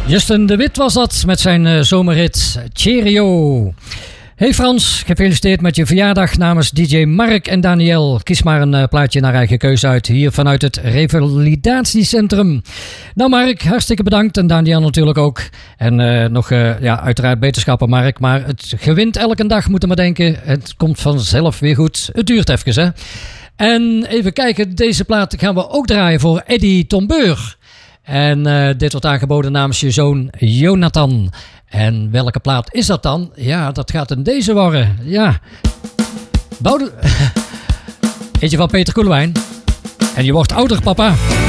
Justin de Wit was dat met zijn zomerhit Cheerio. Hey Frans, gefeliciteerd met je verjaardag namens DJ Mark en Daniel. Kies maar een plaatje naar eigen keuze uit hier vanuit het revalidatiecentrum. Nou Mark, hartstikke bedankt en Daniel natuurlijk ook. En uiteraard beterschappen Mark, maar het gewint elke dag, moet je maar denken. Het komt vanzelf weer goed. Het duurt even hè. En even kijken, deze plaat gaan we ook draaien voor Eddie Tombeur. En dit wordt aangeboden namens je zoon Jonathan. En welke plaat is dat dan? Ja, dat gaat in deze worden. Ja. Eentje van Peter Koelewijn. En je wordt ouder, papa.